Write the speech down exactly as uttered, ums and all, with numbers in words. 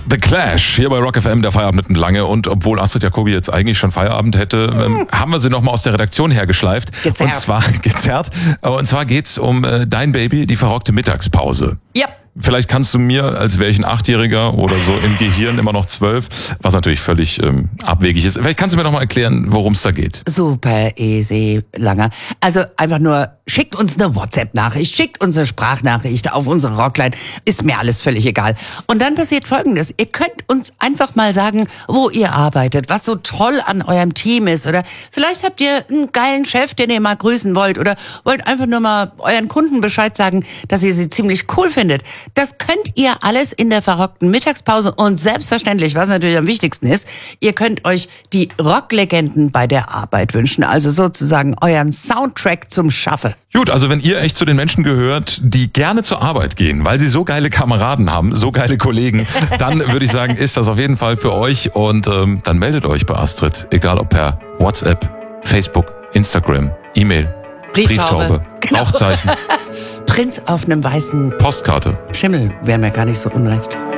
The Clash, hier bei Rock F M, der Feierabend mit Lange. Und obwohl Astrid Jacobi jetzt eigentlich schon Feierabend hätte, ähm, haben wir sie nochmal aus der Redaktion hergeschleift. Gezerrt. Und zwar gezerrt. Und zwar geht's um äh, Dein Baby, die verrockte Mittagspause. Ja. Vielleicht kannst du mir, als wäre ich ein Achtjähriger oder so im Gehirn immer noch zwölf, was natürlich völlig ähm, abwegig ist. Vielleicht kannst du mir noch mal erklären, worum es da geht. Super easy, Langer. Also einfach nur, schickt uns eine WhatsApp-Nachricht, schickt uns eine Sprachnachricht auf unsere Rockline. Ist mir alles völlig egal. Und dann passiert Folgendes. Ihr könnt uns einfach mal sagen, wo ihr arbeitet, was so toll an eurem Team ist. Oder vielleicht habt ihr einen geilen Chef, den ihr mal grüßen wollt. Oder wollt einfach nur mal euren Kunden Bescheid sagen, dass ihr sie ziemlich cool findet. Das könnt ihr alles in der verrockten Mittagspause und selbstverständlich, was natürlich am wichtigsten ist, ihr könnt euch die Rocklegenden bei der Arbeit wünschen, also sozusagen euren Soundtrack zum Schaffe. Gut, also wenn ihr echt zu den Menschen gehört, die gerne zur Arbeit gehen, weil sie so geile Kameraden haben, so geile Kollegen, dann würde ich sagen, ist das auf jeden Fall für euch und ähm, dann meldet euch bei Astrid, egal ob per WhatsApp, Facebook, Instagram, E-Mail, Brieftaube, Brieftaube, genau. Rauchzeichen, Prinz auf einem weißen Postkarte. Schimmel wäre mir gar nicht so unrecht.